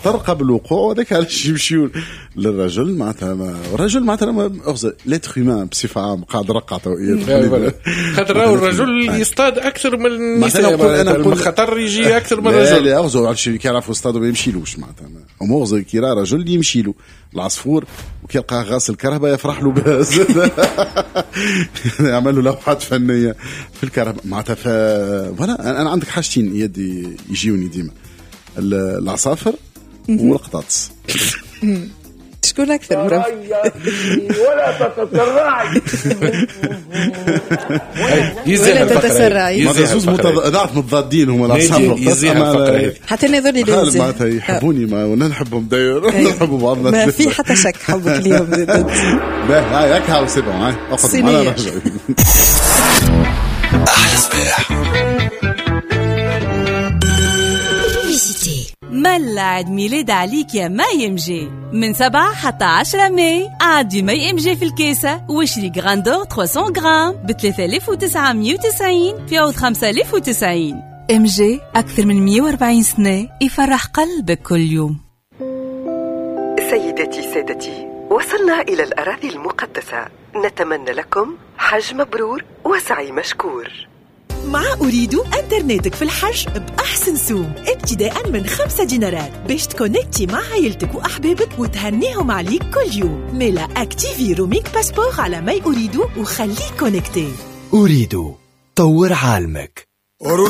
ترقب الوقوع وذاك علاش يمشيو للرجل معناتها الرجل معناتها ليتر هيومان بصفه عامه قاعد رقع توقيت خاطر راهو الرجل يصطاد اكثر من النساء الخطر يجي اكثر من الرجل. لا اغزو على الشيء كيعرفوا يصطادوا ما يمشيلوش معناتها امور كي راه رجل يمشي له العصفور وكيلقى غاسل الكهرباء يفرح له بها يعمل له لوحات فنيه في الكهرباء معناتها. فوالا انا عندك حاجتين يدي يجيوني ديما العصافر والقطاطس. شكون أكثر برافو ولا تتسرعي ولا تتسرعي ما تزوز ضعف متضادين هما العصافر حتى نظر لي لازم معناتها يحبوني ما نحبهم داير نحبوا بعضنا ما في حتى شك حبك اليوم زدت باهي هاك هاو سيبون هاي اخذ معنا رجع أحلى صباح. ملا عيد ميلاد عليك يا ماي ام جي من 7 حتى 10 ماي. عادي ماي ام جي في الكيسة واشري غراندور 300 غرام ب 3990 في عوض 5090. ام جي أكثر من 140 سنة يفرح قلبك كل يوم. سيدتي سادتي، وصلنا إلى الأراضي المقدسة، نتمنى لكم حج مبرور وسعي مشكور. مع أريد أنترنتك في الحج بأحسن سوم ابتداء من 5 دينارات باش تكونكتي مع عائلتك وأحبابك وتهنيهم عليك كل يوم. ميلا أكتيفي روميك باسبور على ماي أريد وخليك كونكتي. أريد طور عالمك.